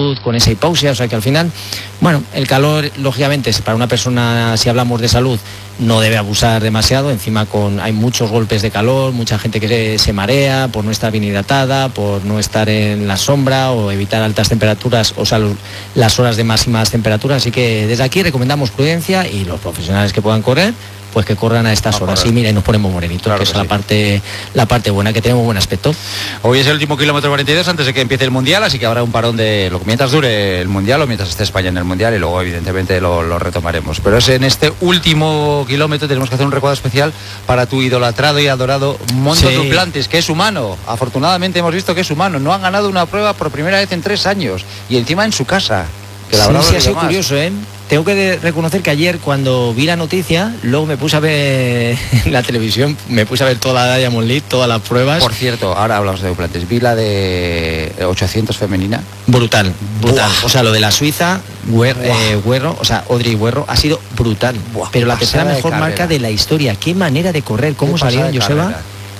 salud con esa hipoxia, o sea que al final, bueno, el calor, lógicamente, para una persona, si hablamos de salud, no debe abusar demasiado. Encima hay muchos golpes de calor, mucha gente que se marea por no estar bien hidratada, por no estar en la sombra o evitar altas temperaturas, o sea, las horas de máximas temperaturas. Así que desde aquí recomendamos prudencia, y los profesionales que puedan correr, pues que corran a estas horas. Y mira, y nos ponemos morenitos, claro, que es la parte buena, que tenemos buen aspecto. Hoy es el último kilómetro 42 antes de que empiece el Mundial, así que habrá un parón de mientras dure el Mundial o mientras esté España en el Mundial, y luego evidentemente lo retomaremos. Pero es en este último kilómetro tenemos que hacer un recuadro especial para tu idolatrado y adorado Mondo Duplantis, que es humano. Afortunadamente hemos visto que es humano. No han ganado una prueba por primera vez en 3 años, y encima en su casa. Que la sí, ha sido curioso, ¿eh? Tengo que reconocer que ayer, cuando vi la noticia, luego me puse a ver en la televisión, me puse a ver toda la Diamond League, todas las pruebas. Por cierto, ahora hablamos de Duplantis, vi la de 800 femenina. Brutal. O sea, lo de la suiza, Guerro, o sea, Audrey Guerro, ha sido brutal. Pero la tercera mejor marca de la historia. Qué manera de correr, cómo salieron, Joseba.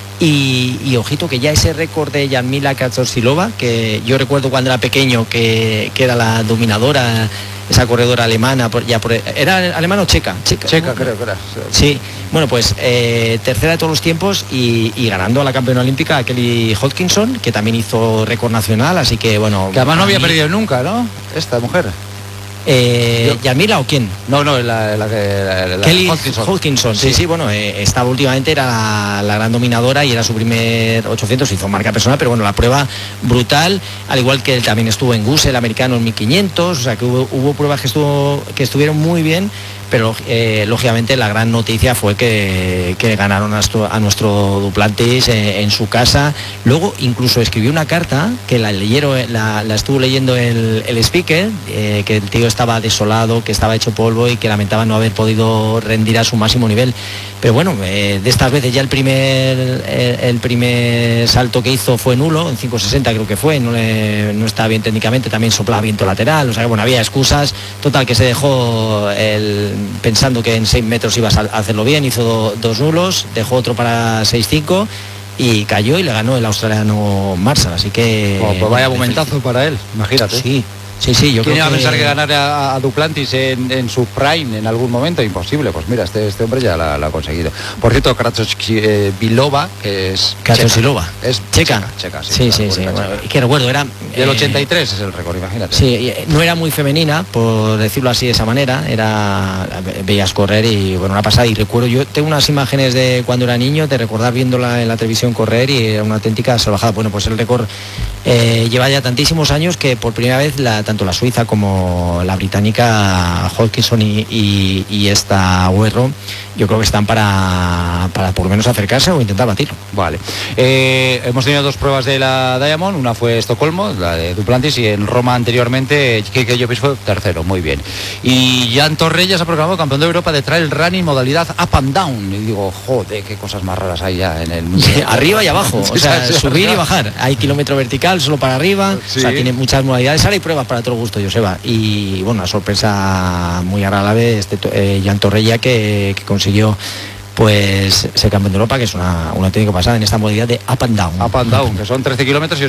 Y ojito, que ya ese récord de Jarmila Kaczorsilova, que yo recuerdo cuando era pequeño, que era la dominadora, esa corredora alemana, ¿era alemana o checa? Checa, creo que era. Sí, bueno, pues tercera de todos los tiempos, y ganando a la campeona olímpica, Kelly Hodgkinson, que también hizo récord nacional, así que bueno. Que además no había perdido nunca, ¿no? Esta mujer. ¿Yamila o quién? No, Kelly Hodgkinson. Sí, bueno, estaba últimamente, era la gran dominadora y era su primer 800, hizo marca personal, pero bueno, la prueba brutal, al igual que él también estuvo en Guse, el americano, en 1500, o sea que hubo pruebas que estuvieron muy bien, pero lógicamente la gran noticia fue que ganaron a nuestro Duplantis en su casa. Luego incluso escribió una carta que la estuvo leyendo el speaker, que el tío estaba desolado, que estaba hecho polvo y que lamentaba no haber podido rendir a su máximo nivel. Pero bueno, de estas veces ya el primer salto que hizo fue nulo, en 5.60 creo que fue, no estaba bien técnicamente, también soplaba viento lateral, o sea que bueno, había excusas. Total, que se dejó pensando que en 6 metros iba a hacerlo bien, hizo 2 nulos, dejó otro para 6.5 y cayó, y le ganó el australiano Marshall, así que... pues vaya momentazo para él, imagínate. Sí, yo creo que... ¿Quién iba a pensar que ganara a Duplantis en su prime en algún momento? Imposible. Pues mira, este hombre ya la ha conseguido. Por cierto, Kaczorsilova, que es... Kaczorsilova. Es checa. Sí. Bueno, que recuerdo, era... Del 83 es el récord, imagínate. Sí, no era muy femenina, por decirlo así de esa manera. Veías correr y, bueno, una pasada. Y recuerdo, yo tengo unas imágenes de cuando era niño, de recordar viéndola en la televisión correr, y era una auténtica salvajada. Bueno, pues el récord lleva ya tantísimos años que por primera vez tanto la suiza como la británica Hodgkinson y esta Guerro, yo creo que están para por lo menos acercarse o intentar batirlo. Vale. Hemos tenido 2 pruebas de la Diamond, una fue Estocolmo, la de Duplantis, y en Roma anteriormente Keke Llopis fue tercero, muy bien. Y Jan Torrella se ha proclamado campeón de Europa de trail running modalidad up and down. Y digo, joder, qué cosas más raras hay ya en el mundo. Arriba y abajo, o sea, subir y bajar. Hay kilómetro vertical solo para arriba, o sea, tiene muchas modalidades. Ahora hay pruebas para todo gusto, Joseba. Y bueno, una sorpresa muy agradable, Jan Torrella, que consiguió pues ser campeón de Europa, que es una auténtica pasada en esta modalidad de up and down. Up and down, que son 13 kilómetros y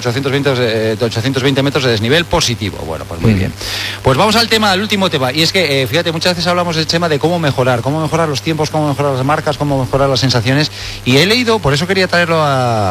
820 metros de desnivel positivo. Bueno, pues muy bien. Pues vamos al último tema. Y es que, fíjate, muchas veces hablamos del tema de cómo mejorar los tiempos, cómo mejorar las marcas, cómo mejorar las sensaciones. Y he leído, por eso quería traerlo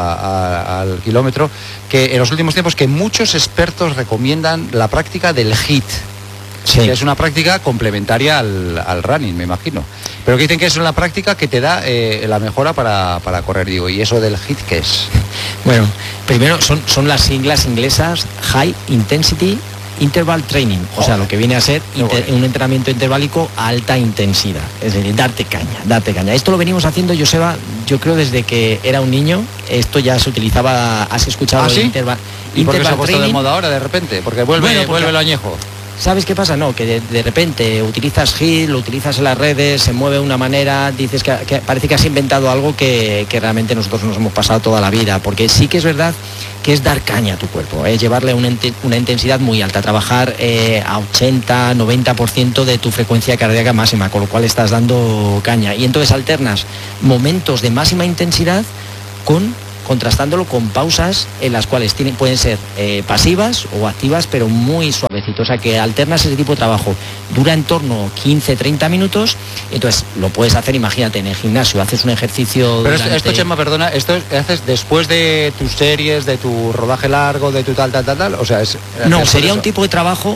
al kilómetro, que en los últimos tiempos que muchos expertos recomiendan la práctica del HIIT. Sí. Que es una práctica complementaria al running, me imagino. Pero que dicen que es una práctica que te da la mejora para correr, digo. ¿Y eso del HIIT qué es? Bueno, primero son las siglas inglesas High Intensity Interval Training. O sea, lo que viene a ser un entrenamiento interválico a alta intensidad. Es decir, darte caña. Esto lo venimos haciendo, Joseba, yo creo desde que era un niño. Esto ya se utilizaba, has escuchado el interval. ¿Y por qué se ha puesto de moda ahora de repente? Porque vuelve lo añejo. ¿Sabes qué pasa? No, que de repente utilizas HIIT, lo utilizas en las redes, se mueve de una manera, dices que parece que has inventado algo que realmente nosotros nos hemos pasado toda la vida, porque sí que es verdad que es dar caña a tu cuerpo, es llevarle una intensidad muy alta, trabajar a 80, 90% de tu frecuencia cardíaca máxima, con lo cual estás dando caña. Y entonces alternas momentos de máxima intensidad con contrastándolo con pausas en las cuales pueden ser pasivas o activas, pero muy suavecito. O sea, que alternas ese tipo de trabajo. Dura en torno a 15-30 minutos. Entonces, lo puedes hacer, imagínate, en el gimnasio. Haces un ejercicio... Pero esto, Chema, perdona, ¿esto haces después de tus series, de tu rodaje largo, de tu tal? O sea, no, sería un tipo de trabajo,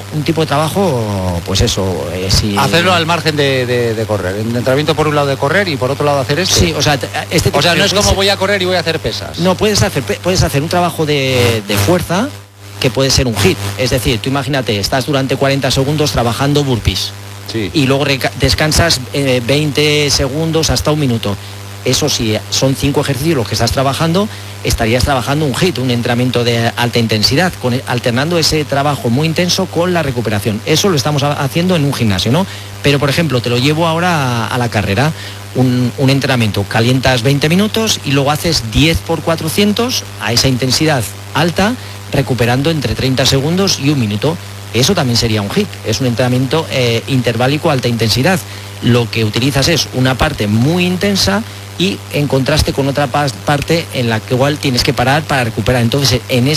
pues eso... si... Hacerlo al margen de correr. El entrenamiento por un lado de correr y por otro lado hacer esto. Sí, o sea, no es como voy a correr y voy a hacer pesas. No, puedes hacer un trabajo de fuerza que puede ser un HIIT. Es decir, tú imagínate, estás durante 40 segundos trabajando burpees. Sí. Y luego descansas 20 segundos hasta un minuto. Eso sí, son 5 ejercicios los que estás trabajando, estarías trabajando un HIIT, un entrenamiento de alta intensidad, alternando ese trabajo muy intenso con la recuperación. Eso lo estamos haciendo en un gimnasio, ¿no? Pero, por ejemplo, te lo llevo ahora a la carrera, un entrenamiento, calientas 20 minutos y luego haces 10 por 400 a esa intensidad alta, recuperando entre 30 segundos y un minuto. Eso también sería un HIIT, es un entrenamiento interválico a alta intensidad. Lo que utilizas es una parte muy intensa y en contraste con otra parte en la que igual tienes que parar para recuperar. Entonces,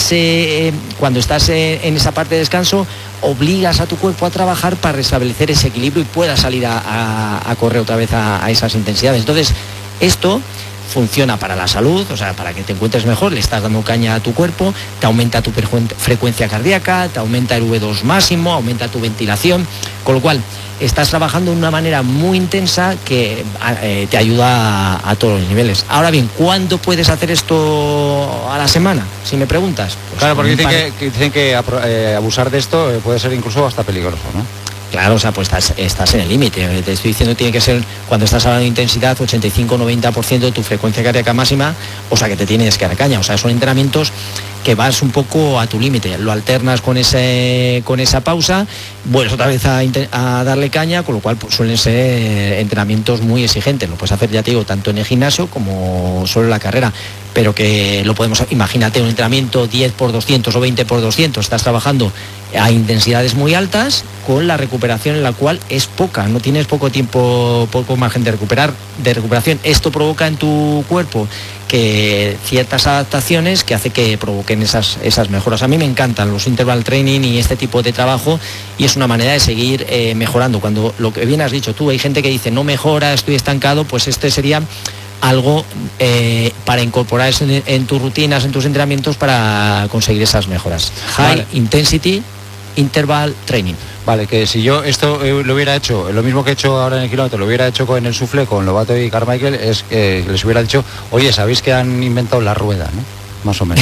cuando estás en esa parte de descanso, obligas a tu cuerpo a trabajar para restablecer ese equilibrio y puedas salir a correr otra vez a esas intensidades. Entonces, esto funciona para la salud, o sea, para que te encuentres mejor, le estás dando caña a tu cuerpo, te aumenta tu frecuencia cardíaca, te aumenta el V2 máximo, aumenta tu ventilación, con lo cual estás trabajando de una manera muy intensa que te ayuda a todos los niveles. Ahora bien, ¿cuándo puedes hacer esto a la semana? Si me preguntas. Pues claro, porque dicen que abusar de esto puede ser incluso hasta peligroso, ¿no? Claro, o sea, pues estás en el límite. Te estoy diciendo, tiene que ser, cuando estás hablando de intensidad, 85-90% de tu frecuencia cardíaca máxima, o sea, que te tienes que dar caña. O sea, son entrenamientos que vas un poco a tu límite. Lo alternas con esa pausa, vuelves otra vez a darle caña, con lo cual pues, suelen ser entrenamientos muy exigentes. Lo puedes hacer, ya te digo, tanto en el gimnasio como solo en la carrera. Pero que lo podemos, imagínate un entrenamiento 10 por 200 o 20 por 200, estás trabajando a intensidades muy altas con la recuperación en la cual es poca, no tienes poco tiempo, poco margen de recuperación. Esto provoca en tu cuerpo que ciertas adaptaciones que hace que provoquen esas mejoras. A mí me encantan los interval training y este tipo de trabajo y es una manera de seguir mejorando. Cuando lo que bien has dicho tú, hay gente que dice no mejora, estoy estancado, pues este sería algo para incorporar en tus rutinas, en tus entrenamientos para conseguir esas mejoras. High Intensity Interval Training. Vale, que si yo esto lo hubiera hecho, lo mismo que he hecho ahora en el kilómetro, lo hubiera hecho con el suflé, con Lobato y Carmichael, es que les hubiera dicho, oye, sabéis que han inventado la rueda, ¿no? Más o menos.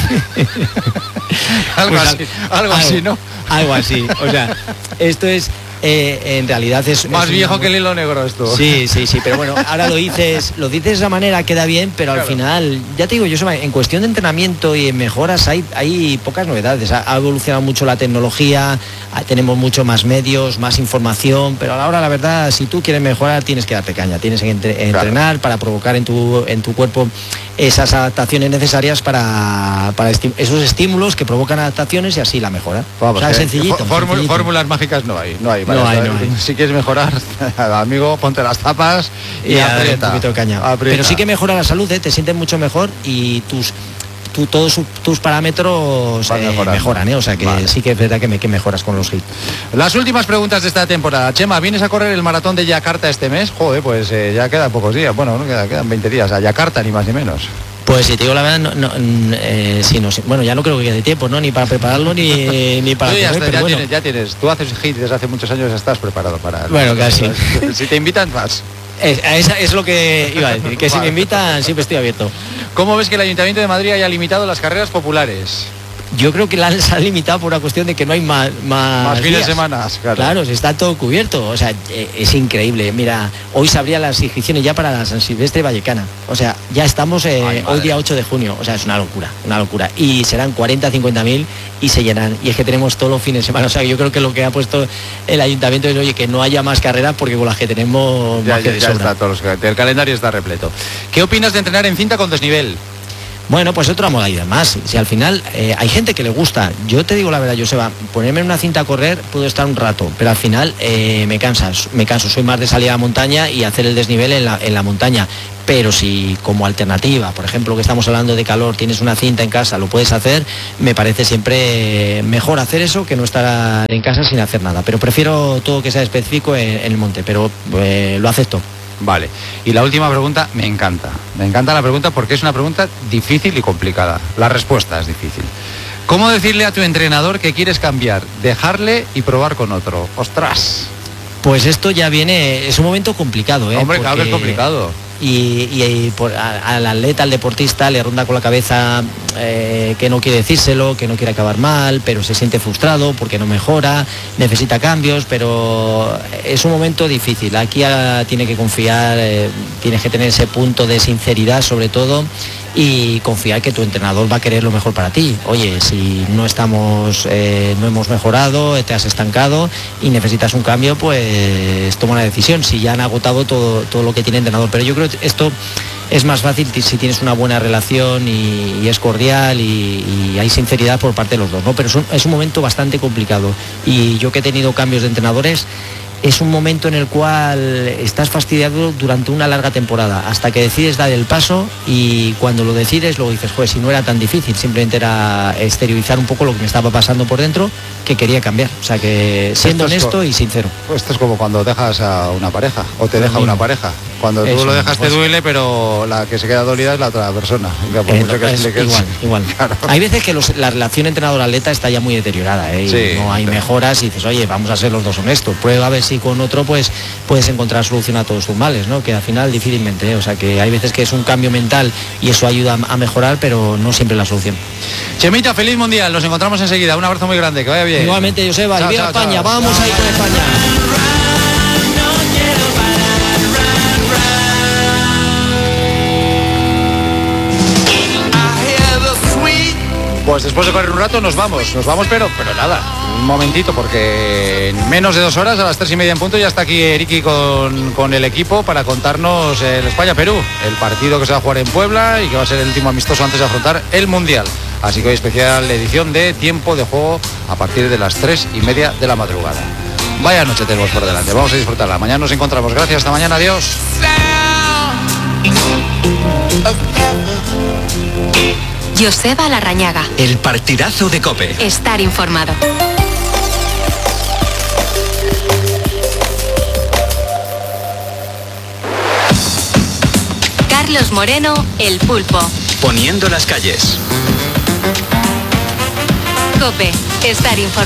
algo así, ¿no? Algo así. O sea, esto es... en realidad es más viejo que el hilo negro esto. Sí, pero bueno, ahora lo dices de esa manera, queda bien, pero claro, al final, ya te digo, en cuestión de entrenamiento y en mejoras hay pocas novedades. Ha evolucionado mucho la tecnología, tenemos mucho más medios, más información, pero a la hora, la verdad, si tú quieres mejorar, tienes que darte caña, tienes que entrenar para provocar en tu cuerpo esas adaptaciones necesarias para esos estímulos que provocan adaptaciones y así la mejora. Vamos, o sea, sencillito. Fórmulas mágicas no hay. Vale, no hay. Si quieres mejorar, amigo, ponte las tapas y aprieta, un poquito de caña. Pero sí que mejora la salud, te sientes mucho mejor y todos tus parámetros mejoran, o sea que vale. Sí que es verdad que mejoras con los HIIT. Las últimas preguntas de esta temporada. Chema, ¿vienes a correr el maratón de Yakarta este mes? Joder, pues ya quedan pocos días, bueno, no quedan 20 días a Yakarta, ni más ni menos. Pues si te digo la verdad, bueno, ya no creo que quede tiempo, ¿no? Ni para prepararlo ni para correr, ya tienes, tú haces HIIT desde hace muchos años, estás preparado para... Bueno, casi. Si te invitan, vas. Es lo que iba a decir, que si me invitan siempre estoy abierto. ¿Cómo ves que el Ayuntamiento de Madrid haya limitado las carreras populares? Yo creo que se ha limitado por una cuestión de que no hay más fines de semana. Claro, se está todo cubierto. O sea, es increíble. Mira, hoy se abrían las inscripciones ya para la San Silvestre Vallecana. O sea, ya estamos hoy día 8 de junio. O sea, es una locura. Y serán 40-50.000 y se llenan. Y es que tenemos todos los fines de semana. O sea, yo creo que lo que ha puesto el Ayuntamiento es, oye, que no haya más carreras porque con las que tenemos ya está, el calendario está repleto. ¿Qué opinas de entrenar en cinta con desnivel? Bueno, pues otra modalidad más. Si al final hay gente que le gusta, yo te digo la verdad, Joseba, ponerme en una cinta a correr puedo estar un rato, pero al final me canso, soy más de salir a la montaña y hacer el desnivel en la montaña. Pero si como alternativa, por ejemplo, que estamos hablando de calor, tienes una cinta en casa, lo puedes hacer, me parece siempre mejor hacer eso que no estar en casa sin hacer nada. Pero prefiero todo que sea específico en el monte, pero lo acepto. Vale, y la última pregunta me encanta la pregunta porque es una pregunta difícil y complicada. La respuesta es difícil. ¿Cómo decirle a tu entrenador que quieres cambiar, dejarle y probar con otro? ¡Ostras! Pues esto ya viene, es un momento complicado, ¿eh? Hombre, claro que es complicado. Y al atleta, al deportista, le ronda con la cabeza que no quiere decírselo, que no quiere acabar mal, pero se siente frustrado porque no mejora, necesita cambios, pero es un momento difícil. Aquí tiene que confiar, tienes que tener ese punto de sinceridad sobre todo y confiar que tu entrenador va a querer lo mejor para ti. Oye, si no hemos mejorado, te has estancado y necesitas un cambio, pues toma una decisión. Si ya han agotado todo lo que tiene el entrenador, pero yo creo que esto es más fácil si tienes una buena relación y es cordial y hay sinceridad por parte de los dos, ¿no? Pero es un momento bastante complicado y yo que he tenido cambios de entrenadores, es un momento en el cual estás fastidiado durante una larga temporada hasta que decides dar el paso y cuando lo decides luego dices, joder, si no era tan difícil, simplemente era exteriorizar un poco lo que me estaba pasando por dentro, que quería cambiar. O sea que siendo honesto y sincero. Esto es como cuando dejas a una pareja o te deja una pareja. Cuando tú lo dejas te duele, pero la que se queda dolida es la otra persona. Igual. Claro. Hay veces que la relación entrenador-atleta está ya muy deteriorada, ¿eh? Sí, y no hay mejoras y dices, oye, vamos a ser los dos honestos. Prueba a ver si con otro pues puedes encontrar solución a todos tus males, ¿no? Que al final difícilmente, ¿eh? O sea que hay veces que es un cambio mental y eso ayuda a mejorar, pero no siempre la solución. Chemita, feliz mundial, nos encontramos enseguida. Un abrazo muy grande, que vaya bien. Igualmente, Joseba, y viva España, vamos a ir con España. Pues después de correr un rato nos vamos, pero nada, un momentito, porque en menos de 2 horas, a las 3:30 en punto, ya está aquí Eriki con el equipo para contarnos el España-Perú, el partido que se va a jugar en Puebla y que va a ser el último amistoso antes de afrontar el Mundial. Así que hoy especial edición de Tiempo de Juego a partir de las 3:30 de la madrugada. Vaya noche tenemos por delante, vamos a disfrutarla. Mañana nos encontramos, gracias, hasta mañana, adiós. Joseba Larrañaga. El partidazo de COPE. Estar informado. Carlos Moreno, El Pulpo. Poniendo las calles. COPE. Estar informado.